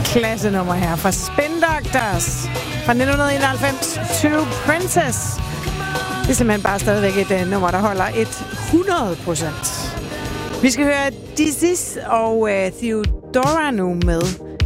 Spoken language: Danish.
klasse nummer her fra Spin Doctors fra 1991, To Princess. Det er simpelthen bare stadigvæk et nummer, der holder 100%. Vi skal høre Dizzy og Theodora nu med